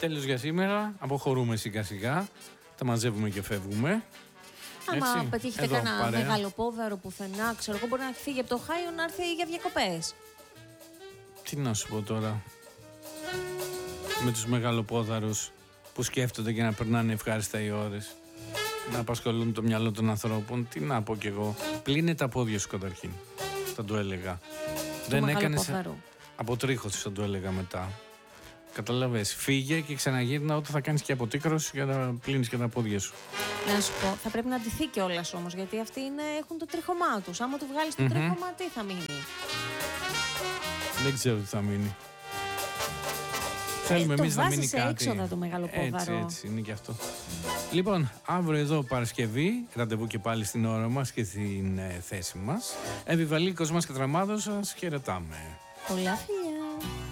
τέλος για σήμερα. Αποχωρούμε σιγά σιγά. Τα μαζεύουμε και φεύγουμε. Άμα πετύχετε κανένα μεγαλοπόδαρο πουθενά, ξέρω εγώ, μπορεί να φύγει από το Ohio να έρθει για διακοπές. Τι να σου πω τώρα. Με τους μεγαλοπόδαρους που σκέφτονται και να περνάνε ευχάριστα οι ώρες. Να απασχολούν το μυαλό των ανθρώπων. Τι να πω κι εγώ. Πλύνε τα πόδια σου καταρχήν. Θα το έλεγα. Δεν έκανες αποτρίχωση, θα το έλεγα μετά. Καταλαβες. Φύγε και ξαναγύρνα όταν θα κάνεις και αποτύκρωση για να πλύνεις και τα πόδια σου. Να σου πω, θα πρέπει να ντυθεί κιόλας όμως, γιατί αυτοί έχουν το τρίχωμά τους. Άμα του βγάλεις το τρίχωμα, τι θα μείνει? Δεν ξέρω τι θα μείνει. Θέλουμε εμείς να μείνει κάτι. Έξοδα το μεγαλοπόδαρο. Έτσι είναι και αυτό. Λοιπόν, αύριο εδώ Παρασκευή, ραντεβού και πάλι στην ώρα μας και στην θέση μας. Επιβαλή Κοσμάς και Τραμάδος, σας χαιρετάμε. Πολλά φιλιά.